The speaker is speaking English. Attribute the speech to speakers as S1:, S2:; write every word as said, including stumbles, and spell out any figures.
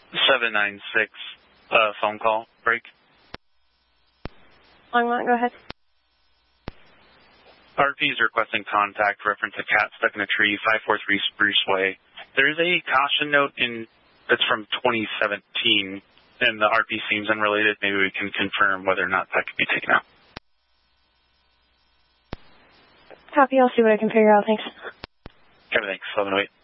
S1: seven nine six uh, phone call break.
S2: Longmont, go ahead.
S1: R P is requesting contact reference a cat stuck in a tree, five four three Spruce Way. There is a caution note in that's from twenty seventeen, and the R P seems unrelated. Maybe we can confirm whether or not that can be taken out.
S2: Copy. I'll see what I can figure out. Thanks.
S1: Okay, thanks. I'll wait.